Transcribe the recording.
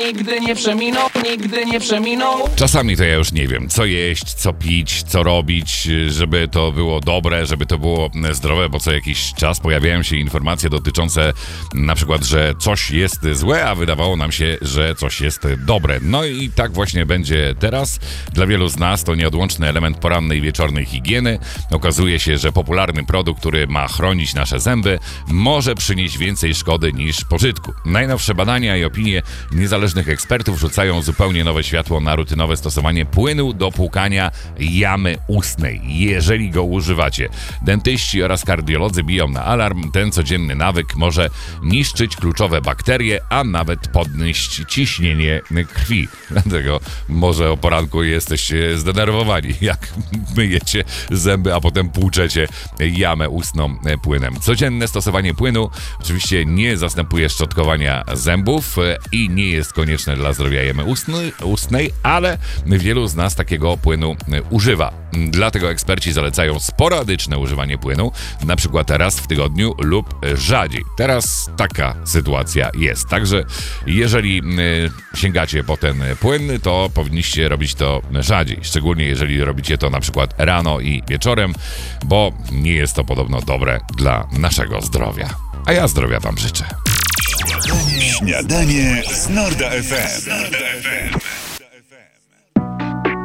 nigdy nie przeminął, nigdy nie przeminął. Czasami to ja już nie wiem, co jeść, co pić, co robić, żeby to było dobre, żeby to było zdrowe, bo co jakiś czas pojawiają się informacje dotyczące na przykład, że coś jest złe, a wydawało nam się, że coś jest dobre. No i tak właśnie będzie teraz. Dla wielu z nas to nieodłączny element porannej i wieczornej higieny. Okazuje się, że popularny produkt, który ma chronić nasze zęby, może przynieść więcej szkody niż pożytku. Najnowsze badania i opinie niezależnych ekspertów rzucają zupełnie nowe światło na rutynowe stosowanie płynu do płukania jamy ustnej, jeżeli go używacie. Dentyści oraz kardiolodzy biją na alarm. Ten codzienny nawyk może niszczyć kluczowe bakterie, a nawet podnieść ciśnienie krwi. Dlatego może o poranku jesteście zdenerwowani, jak myjecie zęby, a potem płuczecie jamę ustną płynem. Codzienne stosowanie płynu oczywiście nie zastępuje szczotkowania zębów i nie jest konieczne dla zdrowia jamy ustnej, ale wielu z nas takiego płynu używa. Dlatego eksperci zalecają sporadyczne używanie płynu, na przykład raz w tygodniu lub rzadziej. Teraz taka sytuacja jest. Także jeżeli sięgacie po ten płyn, to powinniście robić to rzadziej. Szczególnie jeżeli robicie to na przykład rano i wieczorem, bo nie jest to podobno dobre dla naszego zdrowia. A ja zdrowia wam życzę. Śniadanie z Norda FM.